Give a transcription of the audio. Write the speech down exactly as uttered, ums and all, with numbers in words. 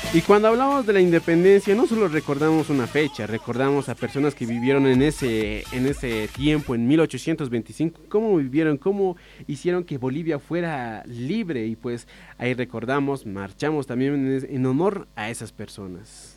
Y cuando hablamos de la independencia, no solo recordamos una fecha, recordamos a personas que vivieron en ese, en ese tiempo, en mil ochocientos veinticinco, cómo vivieron, cómo hicieron que Bolivia fuera libre. Y pues ahí recordamos, marchamos también en, en honor a esas personas.